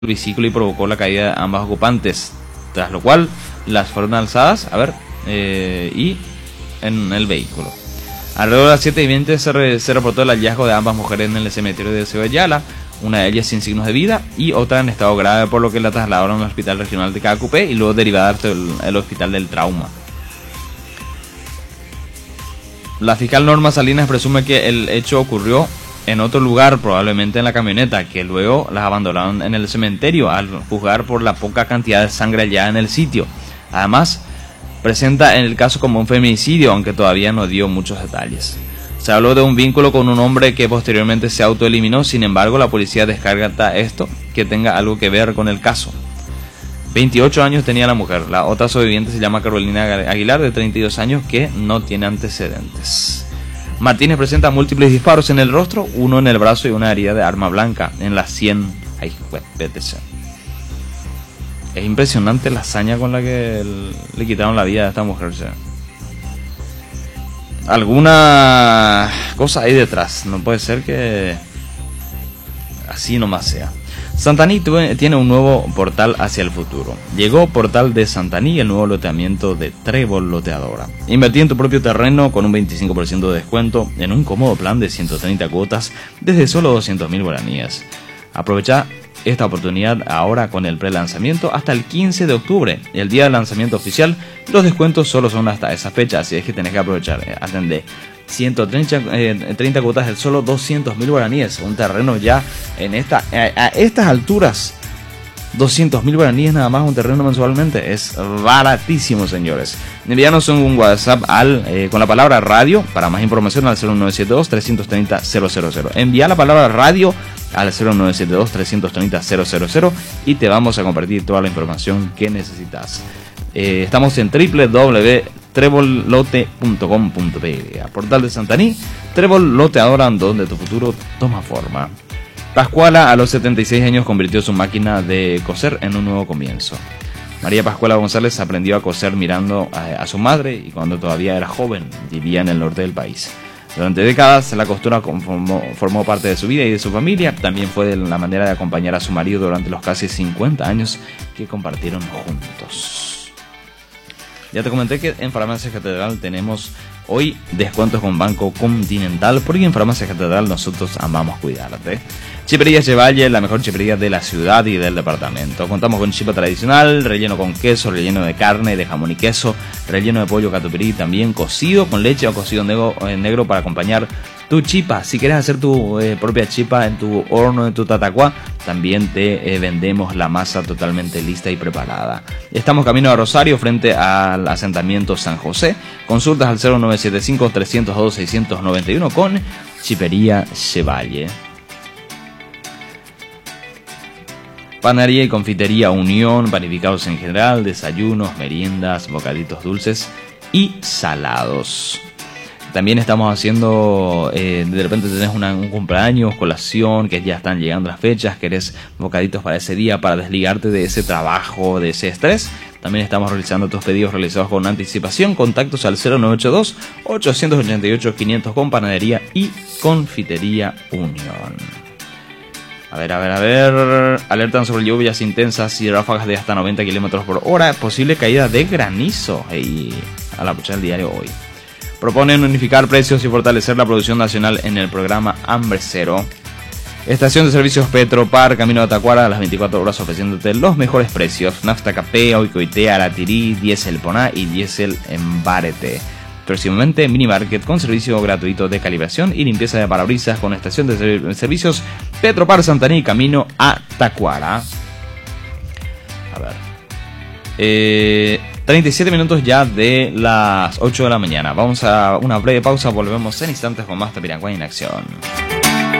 biciclo y provocó la caída de ambas ocupantes, tras lo cual las fueron alzadas y en el vehículo. Alrededor de las 7:20 se reportó el hallazgo de ambas mujeres en el cementerio de Ceballala, una de ellas sin signos de vida y otra en estado grave, por lo que la trasladaron al hospital regional de Cacupé y luego derivada al hospital del trauma. La fiscal Norma Salinas presume que el hecho ocurrió en otro lugar, probablemente en la camioneta, que luego las abandonaron en el cementerio al juzgar por la poca cantidad de sangre hallada en el sitio. Además, presenta en el caso como un feminicidio, aunque todavía no dio muchos detalles. Se habló de un vínculo con un hombre que posteriormente se autoeliminó, sin embargo la policía descarta esto que tenga algo que ver con el caso. 28 años tenía la mujer, la otra sobreviviente se llama Carolina Aguilar, de 32 años, que no tiene antecedentes. Martínez presenta múltiples disparos en el rostro, uno en el brazo y una herida de arma blanca en la 100. Ay, PTC. Es impresionante la hazaña con la que le quitaron la vida a esta mujer. Alguna cosa hay detrás, no puede ser que así nomás sea. Santaní tiene un nuevo portal hacia el futuro. Llegó Portal de Santaní, el nuevo loteamiento de Trébol Loteadora. Invertí en tu propio terreno con un 25% de descuento en un cómodo plan de 130 cuotas desde solo 200.000 guaraníes. Aprovecha esta oportunidad ahora con el prelanzamiento hasta el 15 de octubre, el día del lanzamiento oficial. Los descuentos solo son hasta esa fecha, así es que tenés que aprovechar. Atendé. 130 cuotas de solo 200.000 guaraníes. Un terreno ya a estas alturas. 200.000 guaraníes nada más un terreno mensualmente. Es baratísimo, señores. Envíanos un WhatsApp con la palabra radio para más información al 0972-330-000. Envía la palabra radio al 0972-330-000 y te vamos a compartir toda la información que necesitas. Estamos en www.trebollote.com.pe. Portal de Santaní, Trébol Loteadora, donde tu futuro toma forma. Pascuala a los 76 años convirtió su máquina de coser en un nuevo comienzo. María Pascuala González aprendió a coser mirando a su madre y cuando todavía era joven, vivía en el norte del país. Durante décadas la costura formó parte de su vida y de su familia. También fue la manera de acompañar a su marido durante los casi 50 años que compartieron juntos. Ya te comenté que en Farmacias Catedral tenemos hoy descuentos con Banco Continental, porque en Farmacias Catedral nosotros amamos cuidarte. Chipería Chevalle, la mejor chipería de la ciudad y del departamento. Contamos con chipa tradicional, relleno con queso, relleno de carne, de jamón y queso, relleno de pollo catupirí, también cocido con leche o cocido negro para acompañar tu chipa. Si quieres hacer tu propia chipa en tu horno, en tu tatacuá, también te vendemos la masa totalmente lista y preparada. Estamos camino a Rosario, frente al asentamiento San José. Consultas al 0975-302-691 con Chipería Chevalle. Panadería y confitería Unión, panificados en general, desayunos, meriendas, bocaditos dulces y salados. También estamos haciendo, de repente tenés un cumpleaños, colación, que ya están llegando las fechas, querés bocaditos para ese día, para desligarte de ese trabajo, de ese estrés. También estamos realizando tus pedidos realizados con anticipación. Contactos al 0982-888-500 con Panadería y Confitería Unión. A ver. Alertan sobre lluvias intensas y ráfagas de hasta 90 km por hora. Posible caída de granizo. A la pucha del diario hoy. Proponen unificar precios y fortalecer la producción nacional en el programa Hambre Cero. Estación de servicios Petropar, camino de Tacuara, a las 24 horas ofreciéndote los mejores precios. Nafta Capé, Oicoitea, Aratirí, Diesel Poná y Diesel Embarete. Próximamente Mini Market con servicio gratuito de calibración y limpieza de parabrisas con estación de servicios Petropar Santaní, camino a Tacuara. A ver. 37 minutos ya de las 8 de la mañana. Vamos a una breve pausa, volvemos en instantes con más Tapiranguá en acción.